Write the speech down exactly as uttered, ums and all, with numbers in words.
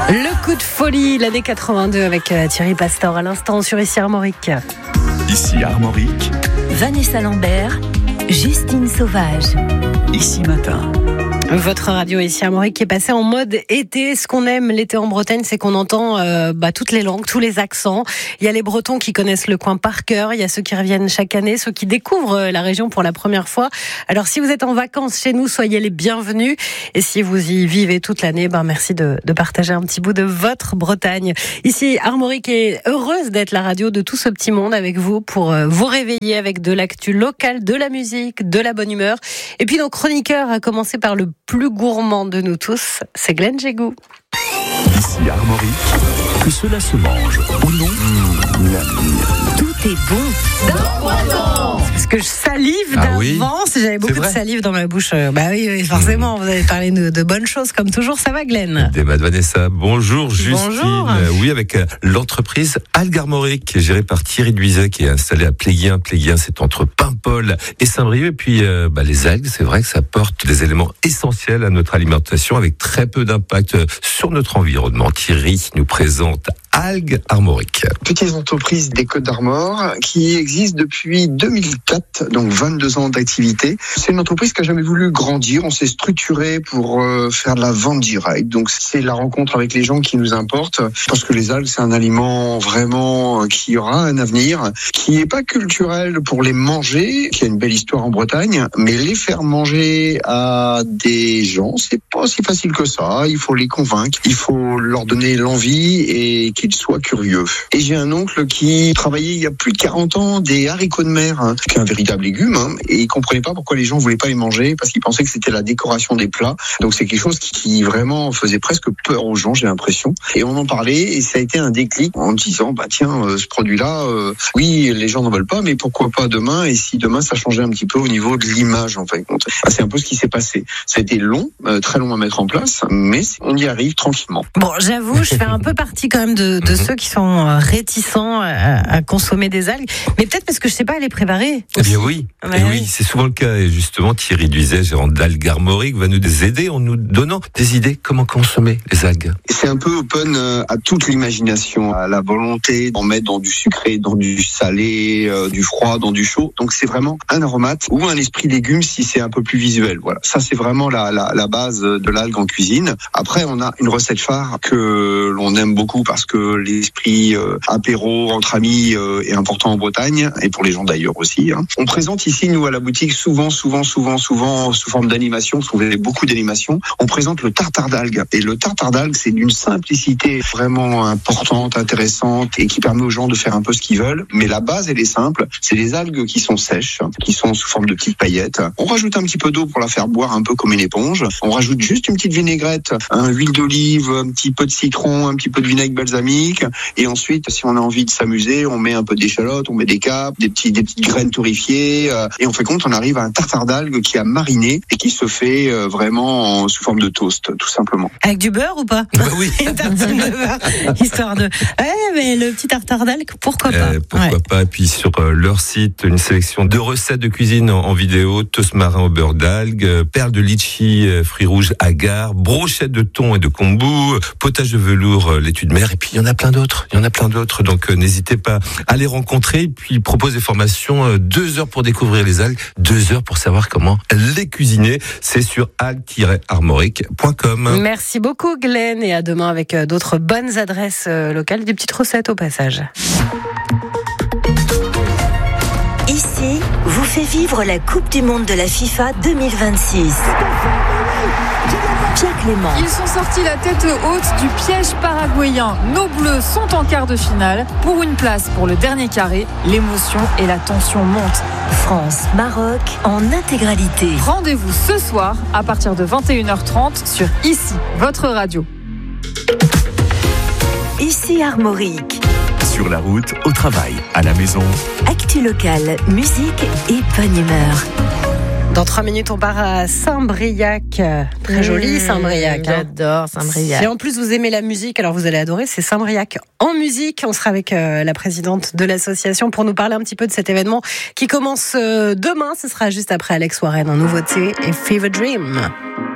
Le coup de folie, l'année quatre-vingt-deux avec Thierry Pastor à l'instant sur Ici Armorique. Ici Armorique. Vanessa Lambert, Justine Sauvage. Ici Matin. Votre radio Ici Armorique qui est passée en mode été. Ce qu'on aime l'été en Bretagne, c'est qu'on entend euh, bah, toutes les langues, tous les accents. Il y a les Bretons qui connaissent le coin par cœur. Il y a ceux qui reviennent chaque année, ceux qui découvrent la région pour la première fois. Alors si vous êtes en vacances chez nous, soyez les bienvenus. Et si vous y vivez toute l'année, ben merci de, de partager un petit bout de votre Bretagne. Ici Armorique est heureuse d'être la radio de tout ce petit monde avec vous pour euh, vous réveiller avec de l'actu locale, de la musique, de la bonne humeur. Et puis nos chroniqueurs, à commencer par le plus gourmand de nous tous, c'est Glenn Jégou. Ici Armorique, que cela se mange ou non, mmh, tout est bon dans Poiton. Parce que je salive Ah d'avance, oui, j'avais beaucoup de salive dans ma bouche. Bah oui, oui forcément, vous avez parlé de, de bonnes choses comme toujours. Ça va, Glenn? Débat de Vanessa. Bonjour Justine. Bonjour. Euh, oui, avec euh, l'entreprise Algues Armorique, gérée par Thierry Duizet, qui est installée à Pléguien. Pléguien, c'est entre Paimpol et Saint-Brieuc. Et puis, euh, bah, les algues, c'est vrai que ça apporte des éléments essentiels à notre alimentation, avec très peu d'impact sur notre environnement. Thierry nous présente Algues Armorique. Petite entreprise des Côtes d'Armor qui existe depuis deux mille quatre, donc vingt-deux ans d'activité. C'est une entreprise qui a jamais voulu grandir. On s'est structuré pour euh, faire de la vente directe. Donc c'est la rencontre avec les gens qui nous importe, parce que les algues, c'est un aliment vraiment qui aura un avenir, qui est pas culturel pour les manger, qui a une belle histoire en Bretagne, mais les faire manger à des gens, c'est pas si facile que ça. Il faut les convaincre, il faut leur donner l'envie et qu'ils soient curieux. Et j'ai un oncle qui travaillait il y a plus de quarante ans des haricots de mer, hein, qui est un véritable légume, hein, et il comprenait pas pourquoi les gens voulaient pas les manger, parce qu'ils pensaient que c'était la décoration des plats. Donc c'est quelque chose qui, qui vraiment faisait presque peur aux gens, j'ai l'impression. Et on en parlait, et ça a été un déclic en disant, bah tiens, euh, ce produit-là, euh, oui, les gens n'en veulent pas, mais pourquoi pas demain? Et si demain ça changeait un petit peu au niveau de l'image, en fait. Bah, c'est un peu ce qui s'est passé. Ça a été long, euh, très long à mettre en place, mais on y arrive tranquillement. Bon, j'avoue, je fais un peu partie quand même de, de ceux qui sont réticents à, à consommer des algues, mais peut-être parce que je sais pas les préparer. Eh bien oui, ouais. Et oui, c'est souvent le cas. Et justement, Thierry Duizet, gérant d'Algues Armorique, va nous aider en nous donnant des idées comment consommer les algues. C'est un peu open à toute l'imagination, à la volonté d'en mettre dans du sucré, dans du salé, euh, du froid, dans du chaud. Donc c'est vraiment un aromate ou un esprit légume si c'est un peu plus visuel. Voilà, ça c'est vraiment la, la, la base de l'algue en cuisine. Après, on a une recette phare que l'on aime beaucoup parce que l'esprit euh, apéro entre amis euh, est important en Bretagne et pour les gens d'ailleurs aussi. Hein. On présente ici, nous, à la boutique, souvent, souvent, souvent, souvent, sous forme d'animation, parce qu'on fait beaucoup d'animation, on présente le tartare d'algues. Et le tartare d'algues, c'est d'une simplicité vraiment importante, intéressante et qui permet aux gens de faire un peu ce qu'ils veulent. Mais la base, elle est simple. C'est des algues qui sont sèches, qui sont sous forme de petites paillettes. On rajoute un petit peu d'eau pour la faire boire un peu comme une éponge. On rajoute juste une petite vinaigrette, un huile d'olive, un petit peu de citron, un petit peu de vinaigre balsamique. Et ensuite, si on a envie de s'amuser, on met un peu d'échalote, on met des capes, des petits, des petites graines torréfiées, euh, et on fait compte, on arrive à un tartare d'algues qui a mariné et qui se fait euh, vraiment en, sous forme de toast, tout simplement. Avec du beurre ou pas? Bah oui. Une tartine de beurre, histoire de. Ouais, mais le petit tartare d'algues, pourquoi pas? Euh, pourquoi ouais. pas? Et puis sur euh, leur site, une sélection de recettes de cuisine en, en vidéo, toast marin au beurre d'algues, euh, perles de litchi, euh, fruits rouges agar, brochettes de thon et de kombu, potage de velours, euh, laitue de mer, et puis il y en a plein d'autres. Il y en a plein d'autres, donc euh, n'hésitez pas à les rencontrer. Puis ils proposent des formations, euh, deux heures pour découvrir les algues, deux heures pour savoir comment les cuisiner. C'est sur algues tiret armorique point com. Merci beaucoup Glenn, et à demain avec d'autres bonnes adresses locales, des petites recettes au passage. Ici, vous fait vivre la Coupe du Monde de la FIFA deux mille vingt-six. Pierre Clément. Ils sont sortis la tête haute du piège paraguayen. Nos Bleus sont en quart de finale pour une place pour le dernier carré. L'émotion et la tension montent. France-Maroc en intégralité. Rendez-vous ce soir à partir de vingt et une heures trente sur Ici, votre radio. Ici Armorique. Sur la route, au travail, à la maison. Actu locale, musique et bonne humeur. Dans trois minutes, on part à Saint-Briac. Très mmh, joli, Saint-Briac. Hein. J'adore Saint-Briac. Si en plus vous aimez la musique, alors vous allez adorer, c'est Saint-Briac en musique. On sera avec euh, la présidente de l'association pour nous parler un petit peu de cet événement qui commence euh, demain. Ce sera juste après Alex Warren en nouveauté et Fever Dream.